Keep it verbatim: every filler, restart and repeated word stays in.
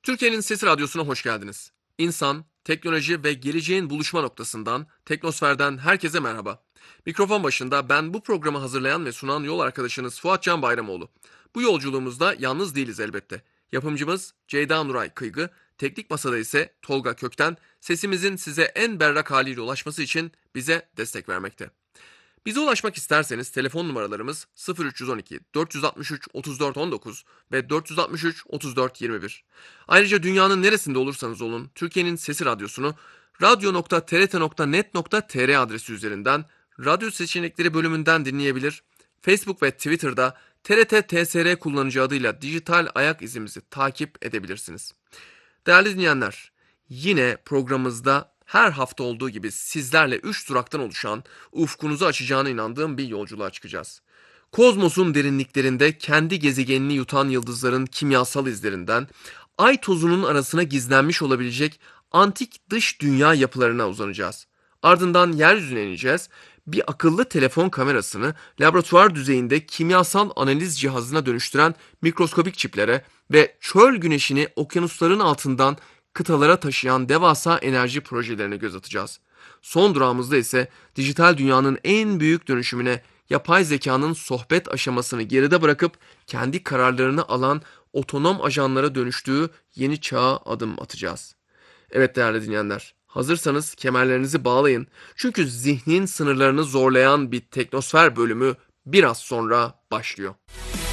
Türkiye'nin Sesi Radyosu'na hoş geldiniz. İnsan, teknoloji ve geleceğin buluşma noktasından, Teknosfer'den herkese merhaba. Mikrofon başında ben bu programı hazırlayan ve sunan yol arkadaşınız Fuat Can Bayramoğlu. Bu yolculuğumuzda yalnız değiliz elbette. Yapımcımız Ceyda Nuray Kıygı, teknik masada ise Tolga Kökten, sesimizin size en berrak haliyle ulaşması için bize destek vermekte. Bize ulaşmak isterseniz telefon numaralarımız sıfır üç yüz on iki dört altı üç otuz dört on dokuz ve dört altı üç otuz dört yirmi bir. Ayrıca dünyanın neresinde olursanız olun Türkiye'nin Sesi Radyosu'nu radyo nokta t r t nokta net nokta t r adresi üzerinden radyo seçenekleri bölümünden dinleyebilir. Facebook ve Twitter'da T R T T S R kullanıcı adıyla dijital ayak izimizi takip edebilirsiniz. Değerli dinleyenler, yine programımızda her hafta olduğu gibi sizlerle üç duraktan oluşan, ufkunuzu açacağına inandığım bir yolculuğa çıkacağız. Kozmosun derinliklerinde kendi gezegenini yutan yıldızların kimyasal izlerinden, ay tozunun arasına gizlenmiş olabilecek antik dış dünya yapılarına uzanacağız. Ardından yeryüzüne ineceğiz, bir akıllı telefon kamerasını laboratuvar düzeyinde kimyasal analiz cihazına dönüştüren mikroskobik çiplere ve çöl güneşini okyanusların altından kıtalara taşıyan devasa enerji projelerine göz atacağız. Son durağımızda ise dijital dünyanın en büyük dönüşümüne, yapay zekanın sohbet aşamasını geride bırakıp kendi kararlarını alan otonom ajanlara dönüştüğü yeni çağa adım atacağız. Evet değerli dinleyenler, hazırsanız kemerlerinizi bağlayın. Çünkü zihnin sınırlarını zorlayan bir teknosfer bölümü biraz sonra başlıyor.